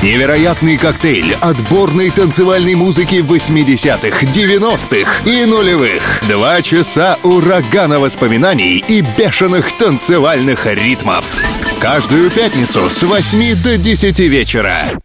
Невероятный коктейль отборной танцевальной музыки 80-х, 90-х и нулевых. 2 часа урагана воспоминаний и бешеных танцевальных ритмов. Каждую пятницу с 8 до 10 вечера.